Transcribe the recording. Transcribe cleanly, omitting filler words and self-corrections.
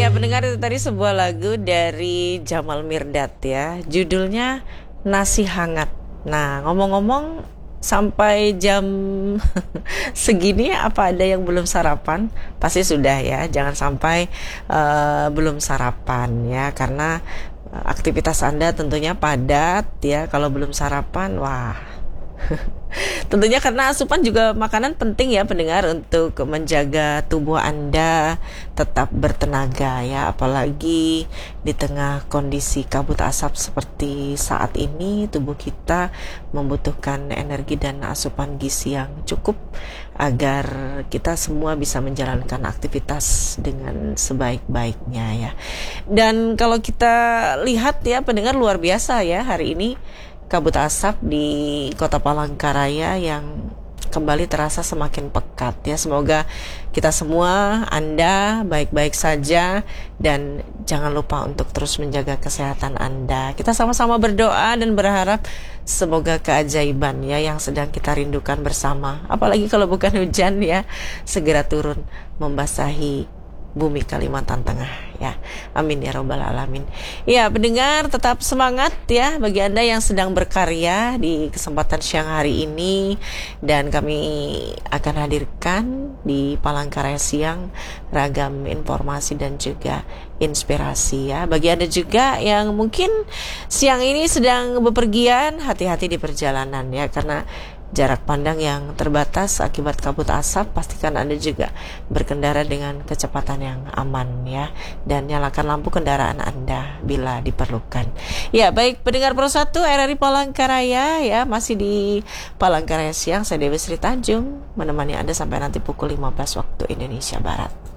Ya, pendengar, itu tadi sebuah lagu dari Jamal Mirdad ya. Judulnya Nasi Hangat. Nah, ngomong-ngomong, sampai jam segini apa ada yang belum sarapan? Pasti sudah ya. Jangan sampai belum sarapan ya, karena aktivitas Anda tentunya padat ya. Kalau belum sarapan, wah. Tentunya karena asupan juga makanan penting ya pendengar, untuk menjaga tubuh Anda tetap bertenaga ya, apalagi di tengah kondisi kabut asap seperti saat ini. Tubuh kita membutuhkan energi dan asupan gizi yang cukup agar kita semua bisa menjalankan aktivitas dengan sebaik-baiknya ya. Dan kalau kita lihat ya pendengar, luar biasa ya hari ini kabut asap di Kota Palangkaraya yang kembali terasa semakin pekat ya. Semoga kita semua, Anda baik-baik saja, dan jangan lupa untuk terus menjaga kesehatan Anda. Kita sama-sama berdoa dan berharap semoga keajaiban ya yang sedang kita rindukan bersama, apalagi kalau bukan hujan ya, segera turun membasahi bumi Kalimantan Tengah ya. Amin ya robbal alamin. Ya pendengar, tetap semangat ya bagi Anda yang sedang berkarya di kesempatan siang hari ini. Dan kami akan hadirkan di Palangkaraya Siang ragam informasi dan juga inspirasi ya. Bagi Anda juga yang mungkin siang ini sedang bepergian, hati-hati di perjalanan ya, karena jarak pandang yang terbatas akibat kabut asap. Pastikan Anda juga berkendara dengan kecepatan yang aman ya, dan nyalakan lampu kendaraan Anda bila diperlukan. Ya baik pendengar Pro 1 RRI Palangkaraya ya, masih di Palangkaraya Siang. Saya Dewi Sri Tanjung menemani Anda sampai nanti pukul 15 waktu Indonesia Barat.